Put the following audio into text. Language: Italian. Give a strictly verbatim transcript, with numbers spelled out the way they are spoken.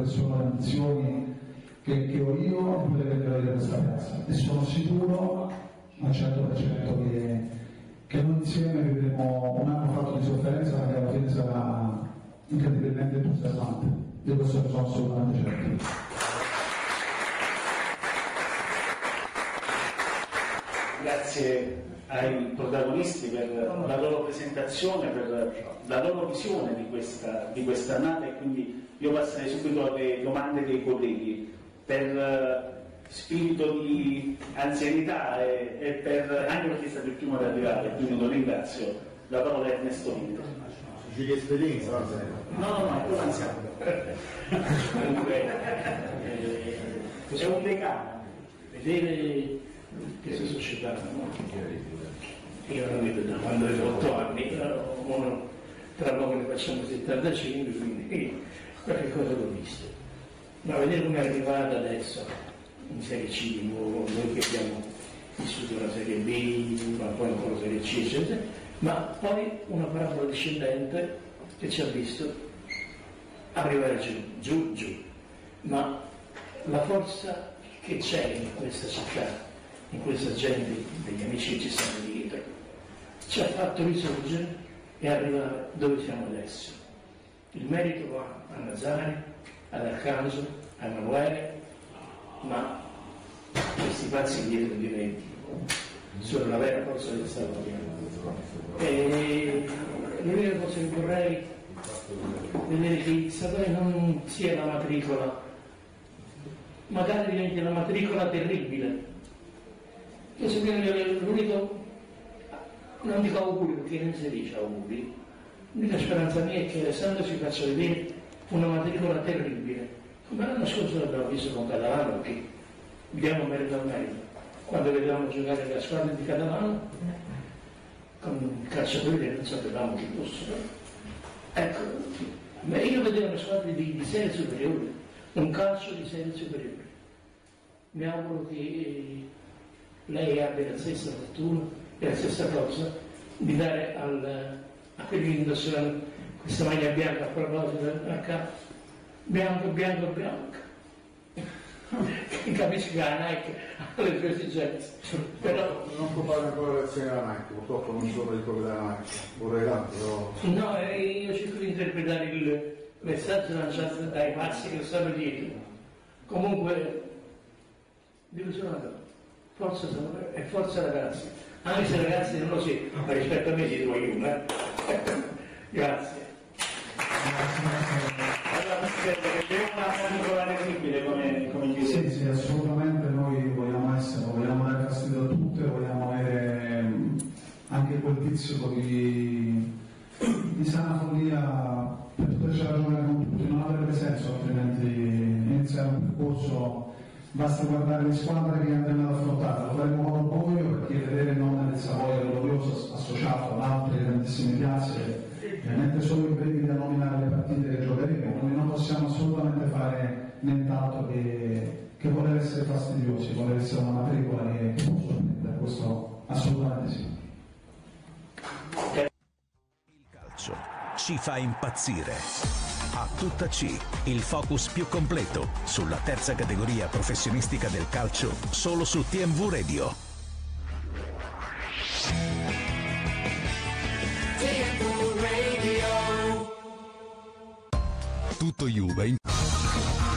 che sono le ambizioni che, che ho io e quelle che devo avere questa ragazza. E sono sicuro al cento per cento che, che noi insieme vivremo un anno fatto di sofferenza, ma che alla fine sarà incredibilmente entusiasmante. Di questo ne sono assolutamente certo. Grazie ai protagonisti per la loro presentazione, per la loro visione di questa, di questa annata, e quindi io passerei subito alle domande dei colleghi. Per spirito di anzianità e, e per, anche perché è stato il primo ad arrivare, quindi lo ringrazio, la parola è Ernesto Vito. Gli esperienza, no, no, no, è più anziano. Comunque, eh, c'è un decano, vedere questa società, no? Io non vedo da quando avevo otto anni, uno, tra poco ne facciamo settantacinque, quindi qualche cosa l'ho visto. Ma vedere come è arrivata adesso in Serie C, noi che abbiamo vissuto la Serie B, ma poi ancora la Serie C, eccetera, ma poi una parabola discendente che ci ha visto arrivare giù, giù, giù. Ma la forza che c'è in questa città, in questa gente, degli amici che ci stanno dietro, ci ha fatto risorgere e arrivare dove siamo adesso. Il merito va a Nazari, ad Arcanso, a Emanuele, ma questi pazzi dietro di me sono la vera forza del Salvatore. E l'unica cosa che vorrei vedere che il Salvatore non sia la matricola, magari diventi una matricola terribile. Io so che l'unico, non dico auguri perché non si dice auguri, l'unica speranza mia è che Alessandro ci faccia vedere una matricola terribile, come l'anno scorso l'abbiamo visto con Catalano, che diamo merito al merito. Quando vedevamo giocare la squadra di Catalano, con calciatori che non sapevamo chi fossero, ecco, ma io vedevo una squadra di, di serie superiore, un calcio di serie superiore. Mi auguro che lei abbia la stessa fortuna e la stessa cosa di dare al, a quelli che indossano questa maglia bianca, a proposito a capo, bianco, bianco, bianco. Che capisci che la Nike ha le sue esigenze. Però non può fare ancora lezione alla Nike, purtroppo non sono il proprietario della Nike, vorrei tanto, però. No, io cerco di interpretare il messaggio lanciato dai pazzi che stanno dietro. Comunque, dico solo una cosa, forza e forza ragazzi, anche se ragazzi non lo si, ma rispetto a me si trova io, eh? Grazie. Allora, Presidente, che c'è una manicola terribile come, come chiuso. Sì, sì, assolutamente noi vogliamo essere, vogliamo dare fastidio a tutte, vogliamo avere anche quel vizio di, di sana follia per poterci ragionare con tutti, non avrebbe senso altrimenti iniziare un percorso. Basta guardare le squadre che andranno ad affrontare, lo faremo con orgoglio perché vedere il nome del Savoia glorioso associato ad altre grandissime piazze, mentre solo i brevi da nominare le partite che giocheremo, noi non possiamo assolutamente fare nient'altro che, che voler essere fastidiosi, voler essere una matricola che, che può sorprendere, questo assolutamente sì. Il calcio ci fa impazzire. A tutta C, il focus più completo sulla terza categoria professionistica del calcio, solo su T M V Radio. T M V Radio. Tutto Juve in